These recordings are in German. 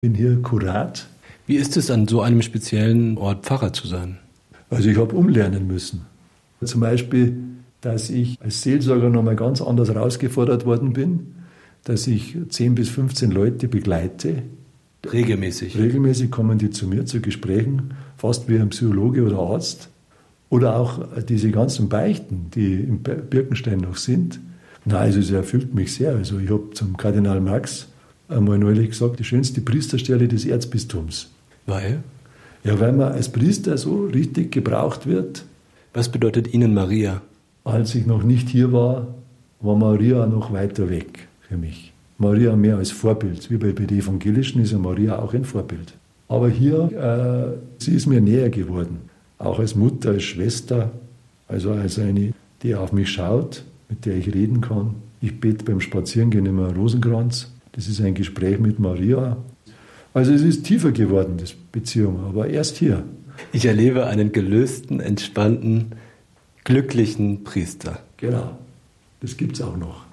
bin hier Kurat. Wie ist es, an so einem speziellen Ort Pfarrer zu sein? Also ich habe umlernen müssen. Zum Beispiel, dass ich als Seelsorger nochmal ganz anders herausgefordert worden bin, dass ich 10 bis 15 Leute begleite. Regelmäßig? Regelmäßig kommen die zu mir zu Gesprächen, fast wie ein Psychologe oder Arzt. Oder auch diese ganzen Beichten, die im Birkenstein noch sind. Na, also es erfüllt mich sehr. Also ich habe zum Kardinal Marx einmal neulich gesagt, die schönste Priesterstelle des Erzbistums. Weil? Ja, weil man als Priester so richtig gebraucht wird. Was bedeutet Ihnen Maria? Als ich noch nicht hier war, war Maria noch weiter weg für mich. Maria mehr als Vorbild. Wie bei den Evangelischen ist ja Maria auch ein Vorbild. Aber hier, sie ist mir näher geworden. Auch als Mutter, als Schwester, also als eine, die auf mich schaut, mit der ich reden kann. Ich bete beim Spazierengehen immer einen Rosenkranz. Das ist ein Gespräch mit Maria. Also es ist tiefer geworden, die Beziehung, aber erst hier. Ich erlebe einen gelösten, entspannten, glücklichen Priester. Genau, das gibt es auch noch.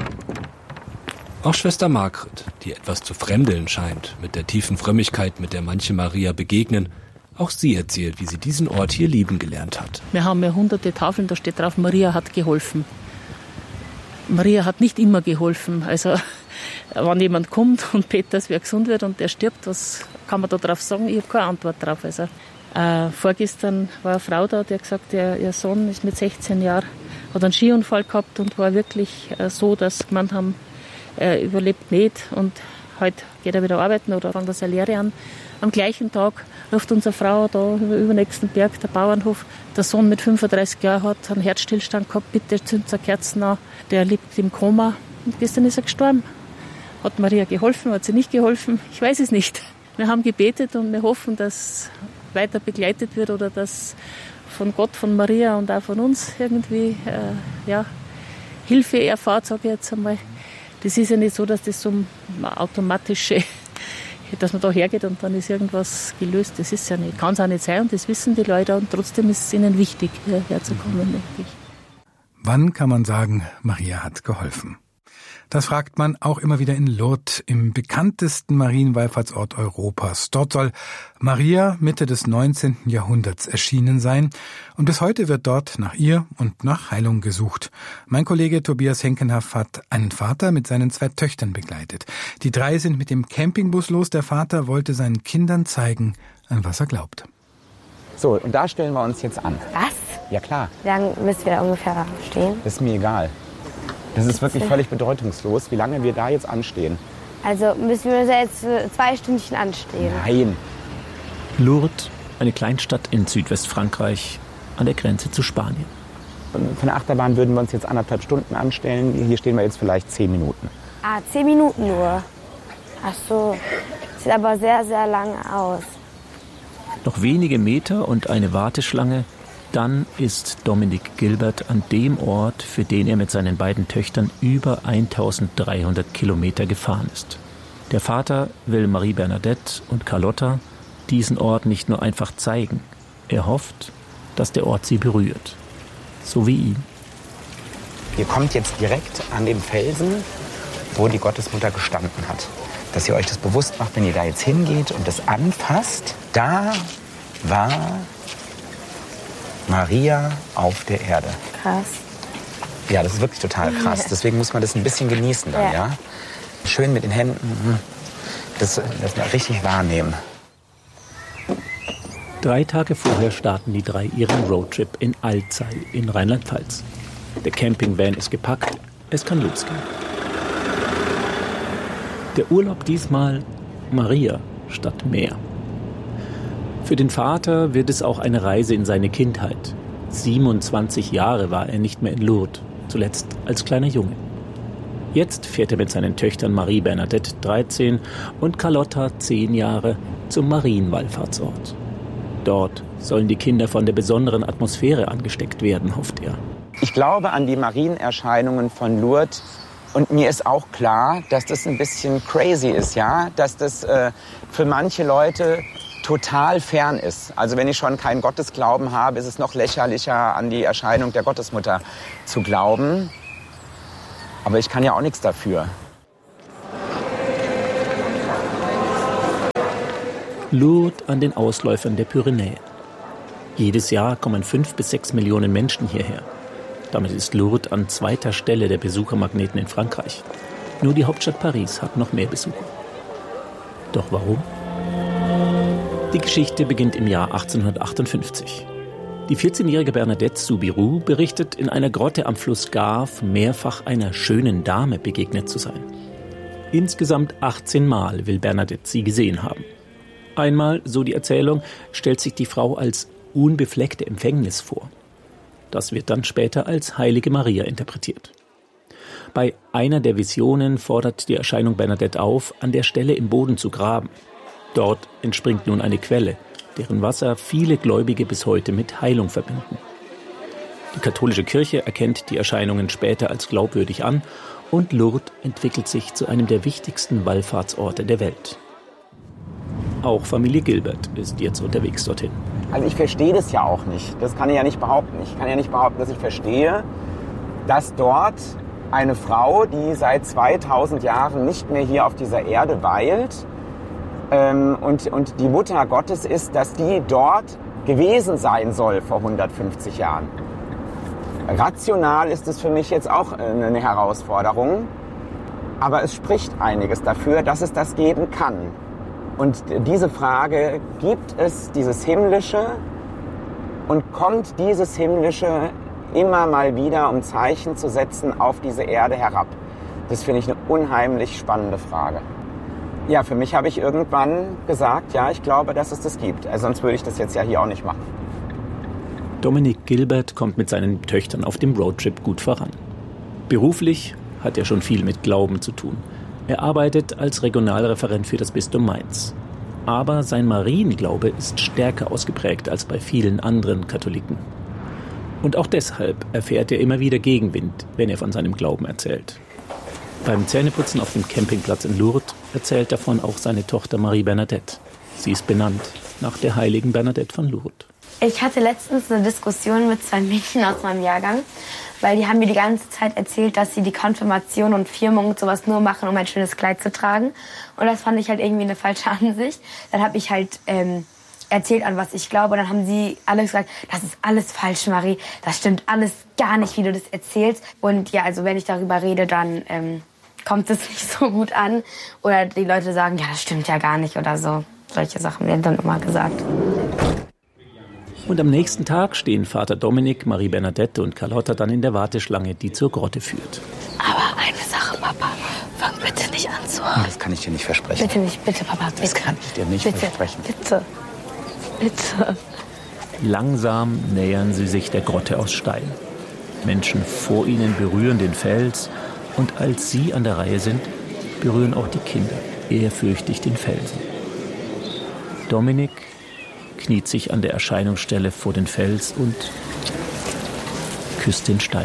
Auch Schwester Margret, die etwas zu fremdeln scheint mit der tiefen Frömmigkeit, mit der manche Maria begegnen, auch sie erzählt, wie sie diesen Ort hier lieben gelernt hat. Wir haben ja hunderte Tafeln, da steht drauf, Maria hat geholfen. Maria hat nicht immer geholfen. Also wenn jemand kommt und betet, dass wer gesund wird und der stirbt, was kann man da drauf sagen? Ich habe keine Antwort drauf. Also, vorgestern war eine Frau da, die hat gesagt, ihr Sohn ist mit 16 Jahren, hat einen Skiunfall gehabt und war wirklich so, dass sie gemeint haben, er überlebt nicht und heute geht er wieder arbeiten oder fängt seine Lehre an. Am gleichen Tag ruft unsere Frau da über nächsten Berg, der Bauernhof, der Sohn mit 35 Jahren hat einen Herzstillstand gehabt, bitte zündet eine Kerzen an, der liegt im Koma und gestern ist er gestorben. Hat Maria geholfen, hat sie nicht geholfen? Ich weiß es nicht. Wir haben gebetet und wir hoffen, dass weiter begleitet wird oder dass von Gott, von Maria und auch von uns irgendwie Hilfe erfahrt, sage ich jetzt einmal. Das ist ja nicht so, dass das so automatische, dass man da hergeht und dann ist irgendwas gelöst. Das ist ja nicht, kann es auch nicht sein und das wissen die Leute und trotzdem ist es ihnen wichtig, hierher zu kommen, denke ich. Wann kann man sagen, Maria hat geholfen? Das fragt man auch immer wieder in Lourdes, im bekanntesten Marienwallfahrtsort Europas. Dort soll Maria Mitte des 19. Jahrhunderts erschienen sein. Und bis heute wird dort nach ihr und nach Heilung gesucht. Mein Kollege Tobias Henkenhaff hat einen Vater mit seinen 2 Töchtern begleitet. Die 3 sind mit dem Campingbus los. Der Vater wollte seinen Kindern zeigen, an was er glaubt. So, und da stellen wir uns jetzt an. Was? Ja, klar. Wie lange müssen wir da ungefähr stehen? Das ist mir egal. Das ist wirklich völlig bedeutungslos, wie lange wir da jetzt anstehen. Also müssen wir jetzt 2 Stündchen anstehen? Nein. Lourdes, eine Kleinstadt in Südwestfrankreich, an der Grenze zu Spanien. Von der Achterbahn würden wir uns jetzt 1,5 Stunden anstellen. Hier stehen wir jetzt vielleicht 10 Minuten. 10 Minuten nur? Ach so, sieht aber sehr, sehr lang aus. Noch wenige Meter und eine Warteschlange. Dann ist Dominique Gilbert an dem Ort, für den er mit seinen beiden Töchtern über 1300 Kilometer gefahren ist. Der Vater will Marie Bernadette und Carlotta diesen Ort nicht nur einfach zeigen. Er hofft, dass der Ort sie berührt. So wie ihn. Ihr kommt jetzt direkt an dem Felsen, wo die Gottesmutter gestanden hat. Dass ihr euch das bewusst macht, wenn ihr da jetzt hingeht und das anfasst. Da war Maria auf der Erde. Krass. Ja, das ist wirklich total krass. Deswegen muss man das ein bisschen genießen dann, ja? Schön mit den Händen, das mal richtig wahrnehmen. 3 Tage vorher starten die 3 ihren Roadtrip in Alzey in Rheinland-Pfalz. Der Campingvan ist gepackt, es kann losgehen. Der Urlaub diesmal Maria statt Meer. Für den Vater wird es auch eine Reise in seine Kindheit. 27 Jahre war er nicht mehr in Lourdes, zuletzt als kleiner Junge. Jetzt fährt er mit seinen Töchtern Marie Bernadette, 13, und Carlotta, 10 Jahre, zum Marienwallfahrtsort. Dort sollen die Kinder von der besonderen Atmosphäre angesteckt werden, hofft er. Ich glaube an die Marienerscheinungen von Lourdes. Und mir ist auch klar, dass das ein bisschen crazy ist, ja? Dass das für manche Leute total fern ist. Also wenn ich schon keinen Gottesglauben habe, ist es noch lächerlicher, an die Erscheinung der Gottesmutter zu glauben. Aber ich kann ja auch nichts dafür. Lourdes an den Ausläufern der Pyrenäen. Jedes Jahr kommen 5 bis 6 Millionen Menschen hierher. Damit ist Lourdes an zweiter Stelle der Besuchermagneten in Frankreich. Nur die Hauptstadt Paris hat noch mehr Besucher. Doch warum? Die Geschichte beginnt im Jahr 1858. Die 14-jährige Bernadette Soubirous berichtet, in einer Grotte am Fluss Gave mehrfach einer schönen Dame begegnet zu sein. Insgesamt 18 Mal will Bernadette sie gesehen haben. Einmal, so die Erzählung, stellt sich die Frau als unbefleckte Empfängnis vor. Das wird dann später als Heilige Maria interpretiert. Bei einer der Visionen fordert die Erscheinung Bernadette auf, an der Stelle im Boden zu graben. Dort entspringt nun eine Quelle, deren Wasser viele Gläubige bis heute mit Heilung verbinden. Die katholische Kirche erkennt die Erscheinungen später als glaubwürdig an und Lourdes entwickelt sich zu einem der wichtigsten Wallfahrtsorte der Welt. Auch Familie Gilbert ist jetzt unterwegs dorthin. Also ich verstehe das ja auch nicht. Das kann ich ja nicht behaupten. Ich kann ja nicht behaupten, dass ich verstehe, dass dort eine Frau, die seit 2000 Jahren nicht mehr hier auf dieser Erde weilt, und die Mutter Gottes ist, dass die dort gewesen sein soll vor 150 Jahren. Rational ist es für mich jetzt auch eine Herausforderung, aber es spricht einiges dafür, dass es das geben kann. Und diese Frage, gibt es dieses Himmlische und kommt dieses Himmlische immer mal wieder, um Zeichen zu setzen, auf diese Erde herab? Das finde ich eine unheimlich spannende Frage. Ja, für mich habe ich irgendwann gesagt, ja, ich glaube, dass es das gibt. Sonst würde ich das jetzt ja hier auch nicht machen. Dominique Gilbert kommt mit seinen Töchtern auf dem Roadtrip gut voran. Beruflich hat er schon viel mit Glauben zu tun. Er arbeitet als Regionalreferent für das Bistum Mainz. Aber sein Marienglaube ist stärker ausgeprägt als bei vielen anderen Katholiken. Und auch deshalb erfährt er immer wieder Gegenwind, wenn er von seinem Glauben erzählt. Beim Zähneputzen auf dem Campingplatz in Lourdes erzählt davon auch seine Tochter Marie Bernadette. Sie ist benannt nach der heiligen Bernadette von Lourdes. Ich hatte letztens eine Diskussion mit 2 Mädchen aus meinem Jahrgang, weil die haben mir die ganze Zeit erzählt, dass sie die Konfirmation und Firmung und sowas nur machen, um ein schönes Kleid zu tragen. Und das fand ich halt irgendwie eine falsche Ansicht. Dann habe ich halt erzählt, an was ich glaube. Und dann haben sie alle gesagt, das ist alles falsch, Marie. Das stimmt alles gar nicht, wie du das erzählst. Und ja, also wenn ich darüber rede, dann kommt es nicht so gut an. Oder die Leute sagen, ja, das stimmt ja gar nicht oder so. Solche Sachen werden dann immer gesagt. Und am nächsten Tag stehen Vater Dominik, Marie Bernadette und Carlotta dann in der Warteschlange, die zur Grotte führt. Aber eine Sache, Papa, fang bitte nicht an zu heulen. Das kann ich dir nicht versprechen. Bitte nicht, bitte, Papa, bitte. Das kann ich dir nicht versprechen. Bitte, bitte. Langsam nähern sie sich der Grotte aus Stein. Menschen vor ihnen berühren den Fels und als sie an der Reihe sind, berühren auch die Kinder ehrfürchtig den Felsen. Dominik kniet sich an der Erscheinungsstelle vor den Fels und küsst den Stein.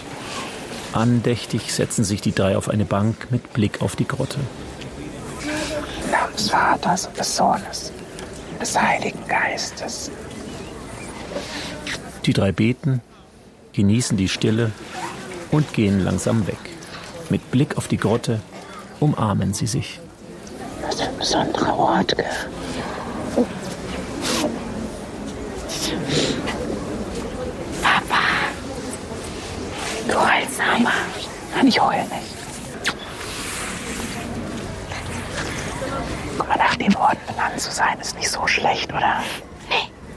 Andächtig setzen sich die 3 auf eine Bank mit Blick auf die Grotte. Im Namen des Vaters und des Sohnes und des Heiligen Geistes. Die 3 beten, genießen die Stille und gehen langsam weg. Mit Blick auf die Grotte umarmen sie sich. Das ist ein besonderer Ort, gell? Papa, du heulst aber. Nein, ich heule nicht. Guck mal, nach den Worten benannt zu sein, ist nicht so schlecht, oder? Nee.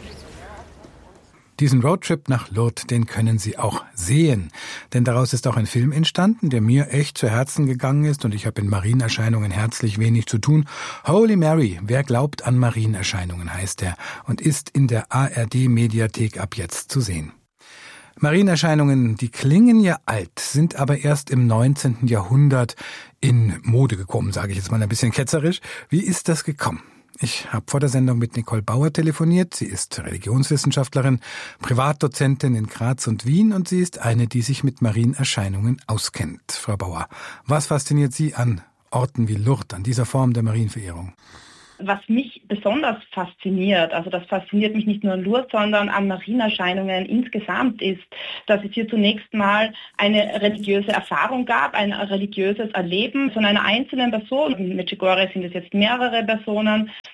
Diesen Roadtrip nach Lourdes, den können Sie auch sehen. Denn daraus ist auch ein Film entstanden, der mir echt zu Herzen gegangen ist und ich habe in Marienerscheinungen herzlich wenig zu tun. Holy Mary, wer glaubt an Marienerscheinungen, heißt er und ist in der ARD-Mediathek ab jetzt zu sehen. Marienerscheinungen, die klingen ja alt, sind aber erst im 19. Jahrhundert in Mode gekommen, sage ich jetzt mal ein bisschen ketzerisch. Wie ist das gekommen? Ich habe vor der Sendung mit Nicole Bauer telefoniert. Sie ist Religionswissenschaftlerin, Privatdozentin in Graz und Wien und sie ist eine, die sich mit Marienerscheinungen auskennt. Frau Bauer, was fasziniert Sie an Orten wie Lourdes, an dieser Form der Marienverehrung? Was mich besonders fasziniert, also das fasziniert mich nicht nur an Lourdes, sondern an Marienerscheinungen insgesamt, ist, dass es hier zunächst mal eine religiöse Erfahrung gab, ein religiöses Erleben von einer einzelnen Person. In Medjugorje sind es jetzt mehrere Personen,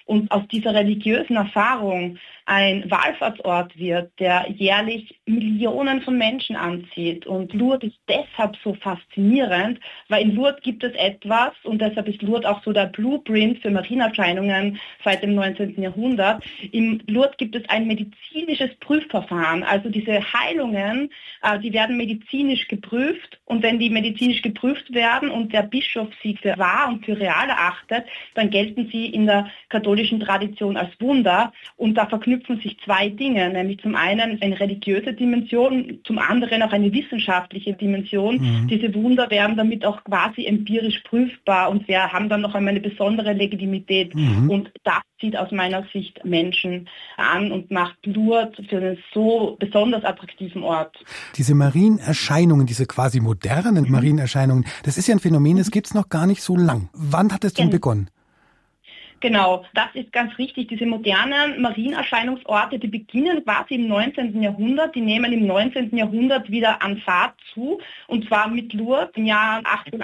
und aus dieser religiösen Erfahrung ein Wallfahrtsort wird, der jährlich Millionen von Menschen anzieht. Und Lourdes ist deshalb so faszinierend, weil in Lourdes gibt es etwas, und deshalb ist Lourdes auch so der Blueprint für Marienerscheinungen seit dem 19. Jahrhundert. In Lourdes gibt es ein medizinisches Prüfverfahren. Also diese Heilungen, die werden medizinisch geprüft, und wenn die medizinisch geprüft werden und der Bischof sie für wahr und für real erachtet, dann gelten sie in der katholischen Tradition als Wunder, und da verknüpfen sich zwei Dinge, nämlich zum einen eine religiöse Dimension, zum anderen auch eine wissenschaftliche Dimension. Diese Wunder werden damit auch quasi empirisch prüfbar und wir haben dann noch einmal eine besondere Legitimität, und das zieht aus meiner Sicht Menschen an und macht Lourdes für einen so besonders attraktiven Ort. Diese Marienerscheinungen, diese quasi modernen Marienerscheinungen, das ist ja ein Phänomen, das gibt es noch gar nicht so lang. Wann hat es denn begonnen? Genau, das ist ganz richtig. Diese modernen Marienerscheinungsorte, die beginnen quasi im 19. Jahrhundert, die nehmen im 19. Jahrhundert wieder an Fahrt zu, und zwar mit Lourdes im Jahr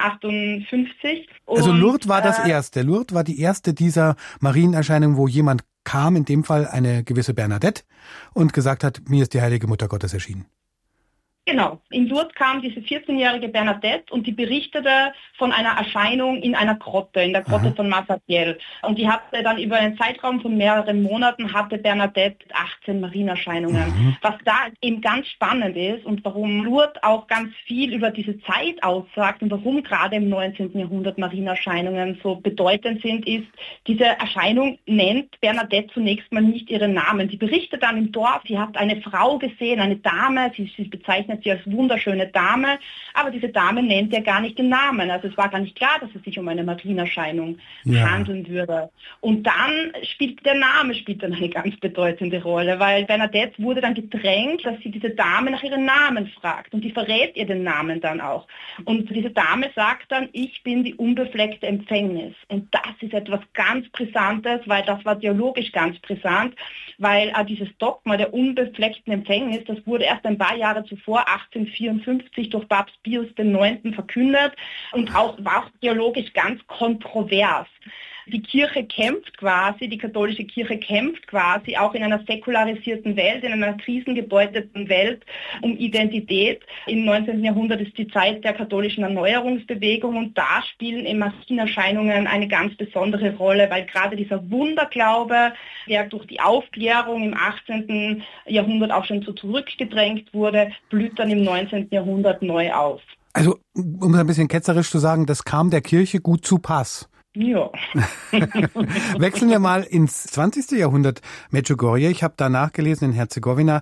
1858. Also Lourdes war das erste. Lourdes war die erste dieser Marienerscheinungen, wo jemand kam, in dem Fall eine gewisse Bernadette, und gesagt hat, mir ist die heilige Mutter Gottes erschienen. Genau. In Lourdes kam diese 14-jährige Bernadette und die berichtete von einer Erscheinung in einer Grotte, in der Grotte von Massabielle. Und die hatte dann über einen Zeitraum von mehreren Monaten, hatte Bernadette 18 Marienerscheinungen. Was da eben ganz spannend ist und warum Lourdes auch ganz viel über diese Zeit aussagt und warum gerade im 19. Jahrhundert Marienerscheinungen so bedeutend sind, ist, diese Erscheinung nennt Bernadette zunächst mal nicht ihren Namen. Sie berichtet dann im Dorf, sie hat eine Frau gesehen, eine Dame, sie bezeichnet sie als wunderschöne Dame, aber diese Dame nennt ja gar nicht den Namen. Also es war gar nicht klar, dass es sich um eine Marienerscheinung handeln würde. Und dann spielt der Name dann eine ganz bedeutende Rolle, weil Bernadette wurde dann gedrängt, dass sie diese Dame nach ihrem Namen fragt, und die verrät ihr den Namen dann auch. Und diese Dame sagt dann, ich bin die unbefleckte Empfängnis. Und das ist etwas ganz Brisantes, weil das war theologisch ganz brisant, weil dieses Dogma der unbefleckten Empfängnis, das wurde erst ein paar Jahre zuvor, 1854, durch Papst Pius IX. Verkündet und war auch theologisch ganz kontrovers. Die Kirche kämpft quasi, die katholische Kirche kämpft quasi auch in einer säkularisierten Welt, in einer krisengebeuteten Welt um Identität. Im 19. Jahrhundert ist die Zeit der katholischen Erneuerungsbewegung, und da spielen eben Marienerscheinungen eine ganz besondere Rolle, weil gerade dieser Wunderglaube, der durch die Aufklärung im 18. Jahrhundert auch schon so zurückgedrängt wurde, blüht dann im 19. Jahrhundert neu auf. Also, um es ein bisschen ketzerisch zu sagen, das kam der Kirche gut zu Pass. Ja. Wechseln wir mal ins 20. Jahrhundert. Medjugorje, ich habe da nachgelesen in Herzegowina.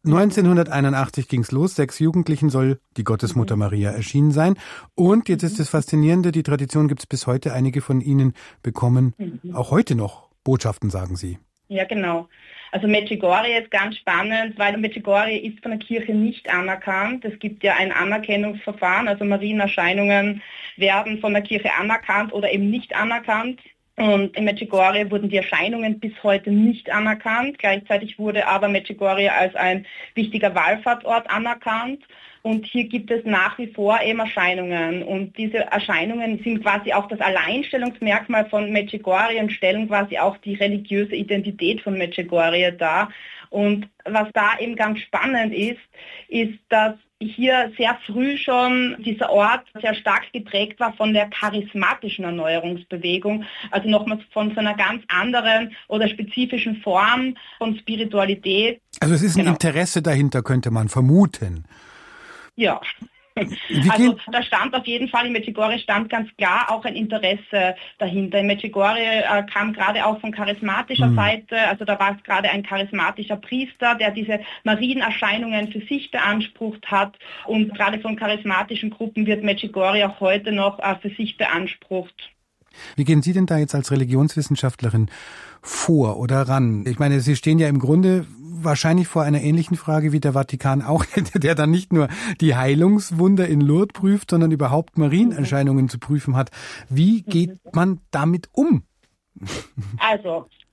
1981 ging's los. 6 Jugendlichen soll die Gottesmutter Maria erschienen sein. Und jetzt ist das Faszinierende, die Tradition gibt's bis heute. Einige von ihnen bekommen auch heute noch Botschaften, sagen Sie. Ja, genau. Also Medjugorje ist ganz spannend, weil Medjugorje ist von der Kirche nicht anerkannt. Es gibt ja ein Anerkennungsverfahren, also Marienerscheinungen werden von der Kirche anerkannt oder eben nicht anerkannt. Und in Medjugorje wurden die Erscheinungen bis heute nicht anerkannt. Gleichzeitig wurde aber Medjugorje als ein wichtiger Wallfahrtsort anerkannt. Und hier gibt es nach wie vor eben Erscheinungen. Und diese Erscheinungen sind quasi auch das Alleinstellungsmerkmal von Medjugorje und stellen quasi auch die religiöse Identität von Medjugorje dar. Und was da eben ganz spannend ist, dass hier sehr früh schon dieser Ort sehr stark geprägt war von der charismatischen Erneuerungsbewegung, also nochmals von so einer ganz anderen oder spezifischen Form von Spiritualität. Also es ist ein Interesse dahinter, könnte man vermuten. Ja. Also da stand auf jeden Fall, in Medjugorje stand ganz klar auch ein Interesse dahinter. In Medjugorje kam gerade auch von charismatischer Seite, also da war es gerade ein charismatischer Priester, der diese Marienerscheinungen für sich beansprucht hat, und gerade von charismatischen Gruppen wird Medjugorje auch heute noch für sich beansprucht. Wie gehen Sie denn da jetzt als Religionswissenschaftlerin vor oder ran? Ich meine, Sie stehen ja im Grunde wahrscheinlich vor einer ähnlichen Frage wie der Vatikan auch, der dann nicht nur die Heilungswunder in Lourdes prüft, sondern überhaupt Marienerscheinungen zu prüfen hat. Wie geht man damit um? Also,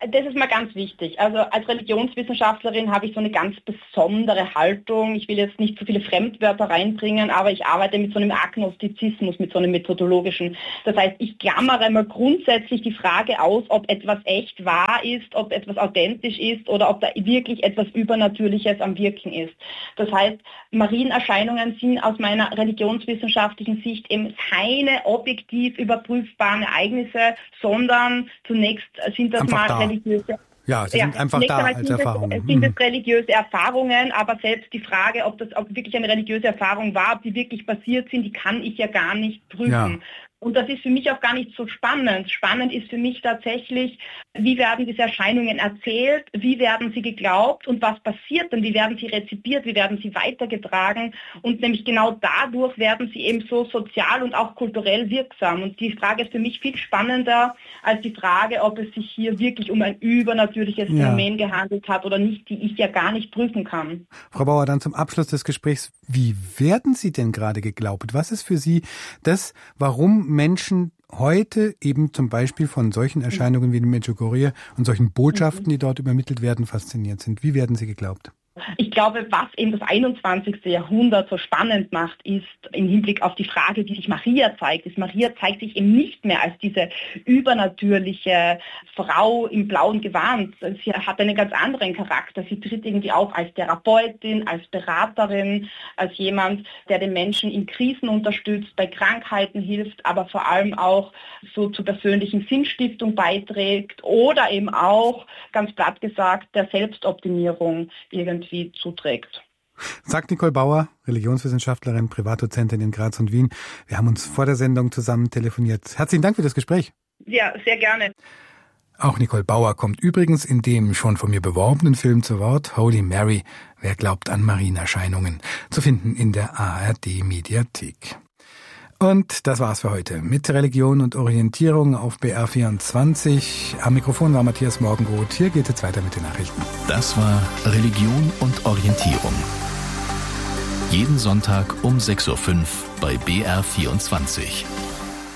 Das ist mal ganz wichtig. Also als Religionswissenschaftlerin habe ich so eine ganz besondere Haltung. Ich will jetzt nicht zu viele Fremdwörter reinbringen, aber ich arbeite mit so einem Agnostizismus, mit so einem methodologischen. Das heißt, ich klammere mal grundsätzlich die Frage aus, ob etwas echt wahr ist, ob etwas authentisch ist oder ob da wirklich etwas Übernatürliches am Wirken ist. Das heißt, Marienerscheinungen sind aus meiner religionswissenschaftlichen Sicht eben keine objektiv überprüfbaren Ereignisse, sondern zunächst sind das einfach mal da. Religiöse. Ja, sie sind einfach da als Erfahrungen. Sind es religiöse Erfahrungen, aber selbst die Frage, ob wirklich eine religiöse Erfahrung war, ob die wirklich passiert sind, die kann ich ja gar nicht prüfen. Ja. Und das ist für mich auch gar nicht so spannend. Spannend ist für mich tatsächlich, wie werden diese Erscheinungen erzählt, wie werden sie geglaubt und was passiert dann, wie werden sie rezipiert, wie werden sie weitergetragen und nämlich genau dadurch werden sie eben so sozial und auch kulturell wirksam. Und die Frage ist für mich viel spannender als die Frage, ob es sich hier wirklich um ein übernatürliches Phänomen gehandelt hat oder nicht, die ich ja gar nicht prüfen kann. Frau Bauer, dann zum Abschluss des Gesprächs, wie werden Sie denn gerade geglaubt? Was ist für Sie das, warum Menschen heute eben zum Beispiel von solchen Erscheinungen wie dem Medjugorje und solchen Botschaften, die dort übermittelt werden, fasziniert sind? Wie werden sie geglaubt? Ich glaube, was eben das 21. Jahrhundert so spannend macht, ist im Hinblick auf die Frage, wie sich Maria zeigt. Maria zeigt sich eben nicht mehr als diese übernatürliche Frau im blauen Gewand. Sie hat einen ganz anderen Charakter. Sie tritt irgendwie auf als Therapeutin, als Beraterin, als jemand, der den Menschen in Krisen unterstützt, bei Krankheiten hilft, aber vor allem auch so zur persönlichen Sinnstiftung beiträgt oder eben auch, ganz platt gesagt, der Selbstoptimierung irgendwie zuträgt. Sagt Nicole Bauer, Religionswissenschaftlerin, Privatdozentin in Graz und Wien. Wir haben uns vor der Sendung zusammen telefoniert. Herzlichen Dank für das Gespräch. Ja, sehr gerne. Auch Nicole Bauer kommt übrigens in dem schon von mir beworbenen Film zu Wort, Holy Mary, wer glaubt an Marienerscheinungen, zu finden in der ARD-Mediathek. Und das war's für heute mit Religion und Orientierung auf BR24. Am Mikrofon war Matthias Morgenroth. Hier geht es weiter mit den Nachrichten. Das war Religion und Orientierung. Jeden Sonntag um 6:05 Uhr bei BR24.